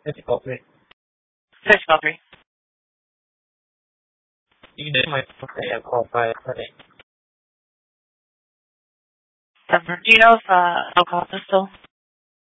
Physical 3. Physical 3. You did my okay, call 5 today. Do you know if alcohol is still